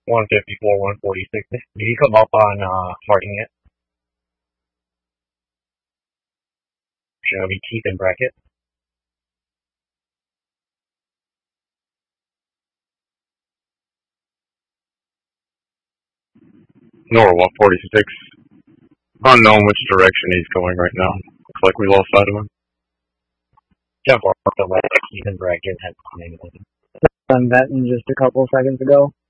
154, 146. Did he come up on marking it? Should I be teeth and bracket? Nor 146. Unknown which direction he's going right now. Looks like we lost sight of him. Jump off the left, teeth and bracket. Done that in just a couple seconds ago.